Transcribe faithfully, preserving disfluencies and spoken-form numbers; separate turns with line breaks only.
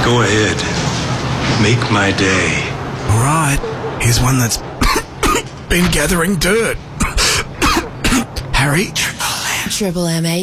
Go ahead. Make my day.
All right. Here's one that's been gathering dirt. Harry?
Triple M